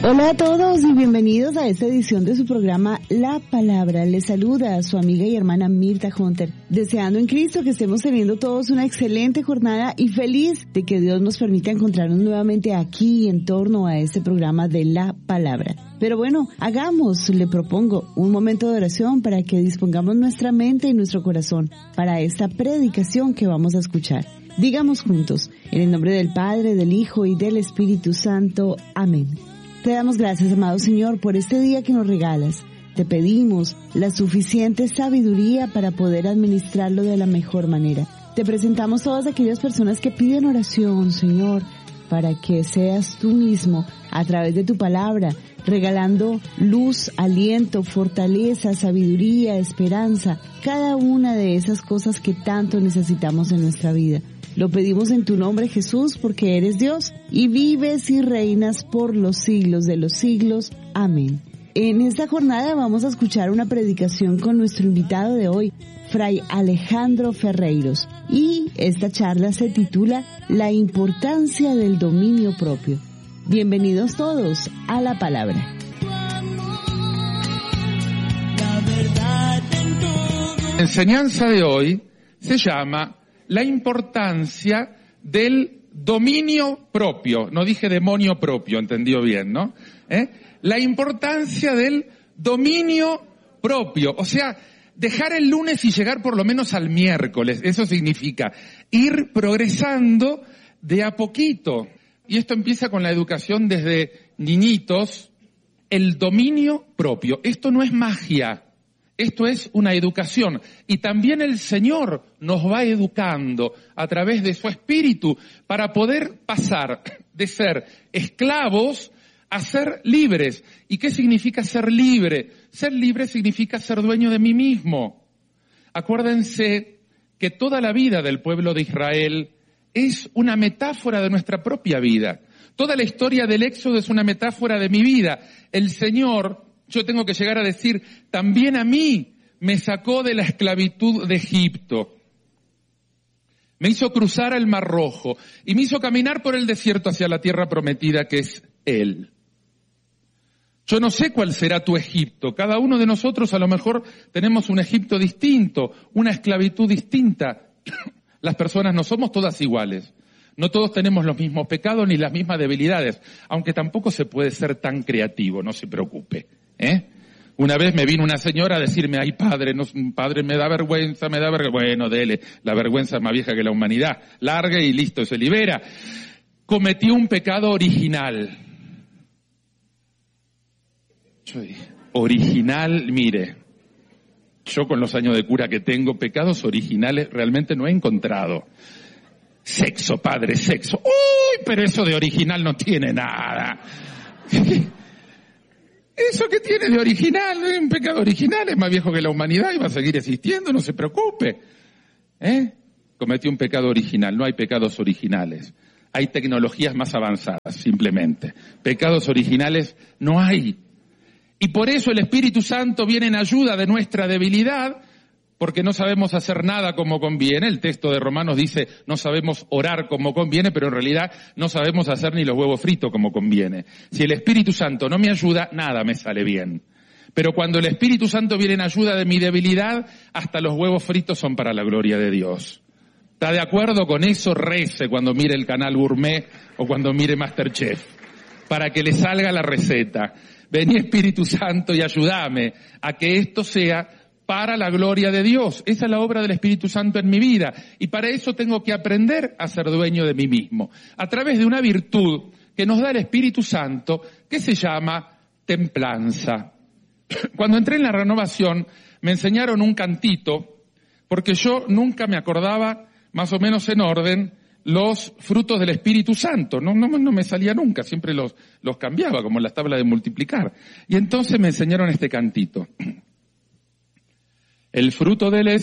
Hola a todos y bienvenidos a esta edición de su programa La Palabra. Les saluda a su amiga y hermana Mirta Hunter, deseando en Cristo que estemos teniendo todos una excelente jornada y feliz de que Dios nos permita encontrarnos nuevamente aquí en torno a este programa de La Palabra. Pero bueno, hagamos, le propongo, un momento de oración para que dispongamos nuestra mente y nuestro corazón para esta predicación que vamos a escuchar. Digamos juntos, en el nombre del Padre, del Hijo y del Espíritu Santo. Amén. Te damos gracias, amado Señor, por este día que nos regalas. Te pedimos la suficiente sabiduría para poder administrarlo de la mejor manera. Te presentamos todas aquellas personas que piden oración, Señor, para que seas tú mismo, a través de tu palabra, regalando luz, aliento, fortaleza, sabiduría, esperanza, cada una de esas cosas que tanto necesitamos en nuestra vida. Lo pedimos en tu nombre, Jesús, porque eres Dios y vives y reinas por los siglos de los siglos. Amén. En esta jornada vamos a escuchar una predicación con nuestro invitado de hoy, Fray Alejandro Ferreiros, y esta charla se titula La importancia del dominio propio. Bienvenidos todos a La Palabra. La enseñanza de hoy se llama la importancia del dominio propio. No dije demonio propio, entendió bien, ¿no? La importancia del dominio propio. O sea, dejar el lunes y llegar por lo menos al miércoles. Eso significa ir progresando de a poquito. Y esto empieza con la educación desde niñitos. El dominio propio. Esto no es magia. Esto es una educación y también el Señor nos va educando a través de su Espíritu para poder pasar de ser esclavos a ser libres. ¿Y qué significa ser libre? Ser libre significa ser dueño de mí mismo. Acuérdense que toda la vida del pueblo de Israel es una metáfora de nuestra propia vida. Toda la historia del Éxodo es una metáfora de mi vida. El Señor, yo tengo que llegar a decir, también a mí me sacó de la esclavitud de Egipto. Me hizo cruzar el Mar Rojo y me hizo caminar por el desierto hacia la tierra prometida que es Él. Yo no sé cuál será tu Egipto. Cada uno de nosotros a lo mejor tenemos un Egipto distinto, una esclavitud distinta. Las personas no somos todas iguales. No todos tenemos los mismos pecados ni las mismas debilidades, aunque tampoco se puede ser tan creativo, no se preocupe. Una vez me vino una señora a decirme, ay padre, no, padre me da vergüenza. Bueno, dele, la vergüenza es más vieja que la humanidad. Larga y listo, se libera. Cometí un pecado original. Yo dije, original, mire, yo con los años de cura que tengo, pecados originales realmente no he encontrado. Sexo, padre, sexo. Uy, pero eso de original no tiene nada. Eso que tiene de original, un pecado original, es más viejo que la humanidad y va a seguir existiendo, no se preocupe. Cometí un pecado original, no hay pecados originales. Hay tecnologías más avanzadas, simplemente. Pecados originales no hay. Y por eso el Espíritu Santo viene en ayuda de nuestra debilidad, porque no sabemos hacer nada como conviene. El texto de Romanos dice, no sabemos orar como conviene, pero en realidad no sabemos hacer ni los huevos fritos como conviene. Si el Espíritu Santo no me ayuda, nada me sale bien. Pero cuando el Espíritu Santo viene en ayuda de mi debilidad, hasta los huevos fritos son para la gloria de Dios. ¿Está de acuerdo con eso? Rece cuando mire el canal Gourmet o cuando mire MasterChef, para que le salga la receta. Vení Espíritu Santo y ayúdame a que esto sea para la gloria de Dios. Esa es la obra del Espíritu Santo en mi vida. Y para eso tengo que aprender a ser dueño de mí mismo. A través de una virtud que nos da el Espíritu Santo, que se llama templanza. Cuando entré en la renovación, me enseñaron un cantito, porque yo nunca me acordaba, más o menos en orden, los frutos del Espíritu Santo. No me salía nunca, siempre los cambiaba, como en la tabla de multiplicar. Y entonces me enseñaron este cantito. El fruto del